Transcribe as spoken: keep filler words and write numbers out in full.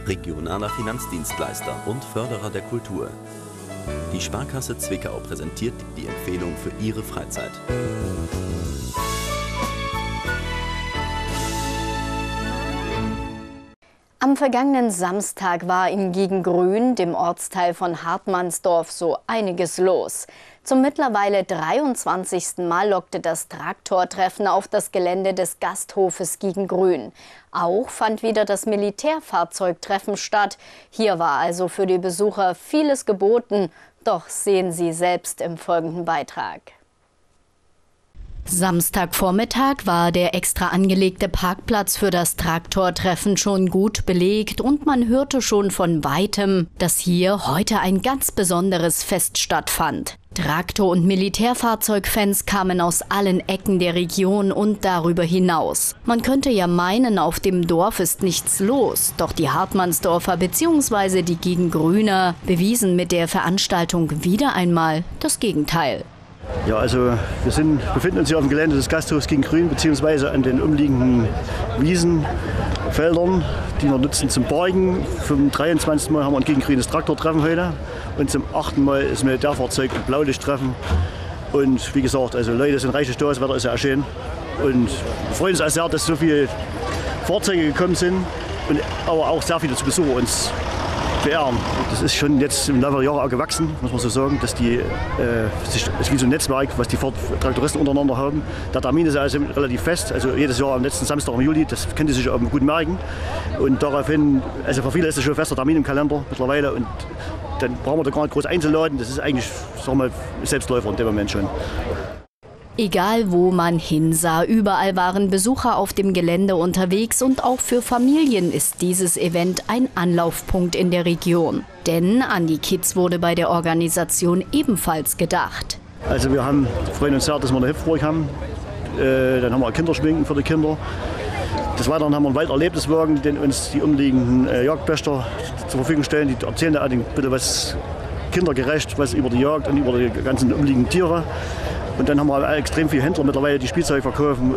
regionaler Finanzdienstleister und Förderer der Kultur. Die Sparkasse Zwickau präsentiert die Empfehlung für Ihre Freizeit. Am vergangenen Samstag war in Gegengrün, dem Ortsteil von Hartmannsdorf, so einiges los. Zum mittlerweile dreiundzwanzigsten Mal lockte das Traktortreffen auf das Gelände des Gasthofes Gegengrün. Auch fand wieder das Militärfahrzeugtreffen statt. Hier war also für die Besucher vieles geboten. Doch sehen Sie selbst im folgenden Beitrag. Samstagvormittag war der extra angelegte Parkplatz für das Traktortreffen schon gut belegt und man hörte schon von Weitem, dass hier heute ein ganz besonderes Fest stattfand. Traktor- und Militärfahrzeugfans kamen aus allen Ecken der Region und darüber hinaus. Man könnte ja meinen, auf dem Dorf ist nichts los, doch die Hartmannsdorfer bzw. die Gegengrüner bewiesen mit der Veranstaltung wieder einmal das Gegenteil. Ja, also wir sind, befinden uns hier auf dem Gelände des Gasthofs Gegengrün beziehungsweise an den umliegenden Wiesen, Feldern, die wir nutzen zum Parken. Zum dreiundzwanzigsten Mal haben wir ein gegengrünes Traktortreffen heute und zum achten Mal ist Militärfahrzeug- und Blaulichttreffen. Und wie gesagt, also Leute sind reichlich da, das Wetter ist ja schön. Und wir freuen uns auch sehr, dass so viele Fahrzeuge gekommen sind und aber auch sehr viele zu Besucher uns beehren. Das ist schon jetzt im Laufe der Jahre auch gewachsen, muss man so sagen, dass die, äh, sich, ist wie so ein Netzwerk, was die Traktoristen untereinander haben. Der Termin ist also relativ fest, also jedes Jahr am letzten Samstag im Juli, das können die sich auch gut merken. Und daraufhin, also für viele ist das schon ein fester Termin im Kalender mittlerweile und dann brauchen wir da gar nicht groß einzuladen, das ist eigentlich, sagen wir mal, Selbstläufer in dem Moment schon. Egal wo man hinsah, überall waren Besucher auf dem Gelände unterwegs und auch für Familien ist dieses Event ein Anlaufpunkt in der Region. Denn an die Kids wurde bei der Organisation ebenfalls gedacht. Also wir haben, freuen uns sehr, dass wir eine Hüpfburg haben. Äh, dann haben wir Kinderschminken für die Kinder. Des Weiteren haben wir einen Walderlebniswagen, den uns die umliegenden äh, Jagdpächter zur Verfügung stellen. Die erzählen da ein bisschen was kindergerecht, was über die Jagd und über die ganzen umliegenden Tiere. Und dann haben wir extrem viele Händler mittlerweile, die Spielzeug verkaufen.